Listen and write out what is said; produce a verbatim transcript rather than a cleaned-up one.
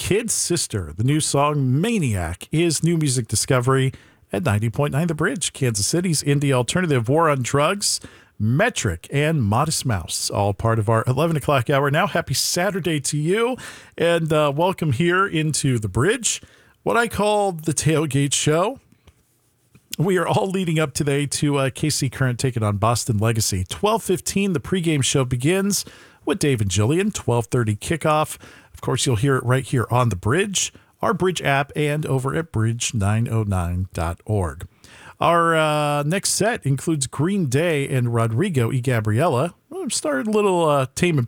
Kid Sister. The new song Maniac is new music discovery at ninety point nine The Bridge, Kansas City's indie alternative. War on Drugs, Metric, and Modest Mouse, all part of our eleven o'clock hour now. Happy Saturday to you, and uh, welcome here into The Bridge, what I call the Tailgate Show. We are all leading up today to uh, K C Current taking on Boston Legacy. twelve fifteen, the pregame show begins with Dave and Jillian. twelve thirty kickoff. Of course, you'll hear it right here on The Bridge, our Bridge app, and over at bridge nine oh nine dot org. Our uh, next set includes Green Day and Rodrigo y Gabriela. Well, started a little uh, tame and